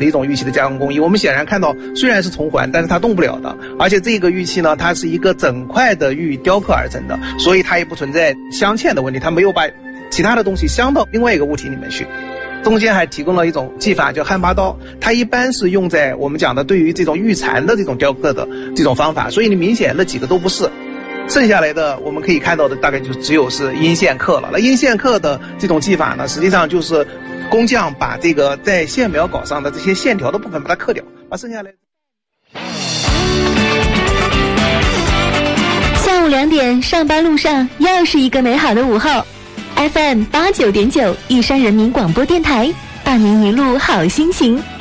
的一种玉器的加工工艺。我们显然看到，虽然是从环，但是它动不了的，而且这个玉器呢，它是一个整块的玉雕刻而成的，所以它也不存在镶嵌的问题，它没有把其他的东西镶到另外一个物体里面去。中间还提供了一种技法叫汉拔刀，它一般是用在我们讲的对于这种玉蚕的这种雕刻的这种方法，所以你明显那几个都不是。剩下来的我们可以看到的大概就只有是阴线刻了。那阴线刻的这种技法呢，实际上就是工匠把这个在线描稿上的这些线条的部分把它刻掉，把剩下来。 下午2点，上班路上又是一个美好的午后。FM 89.9，玉山人民广播电台，伴您一路好心情。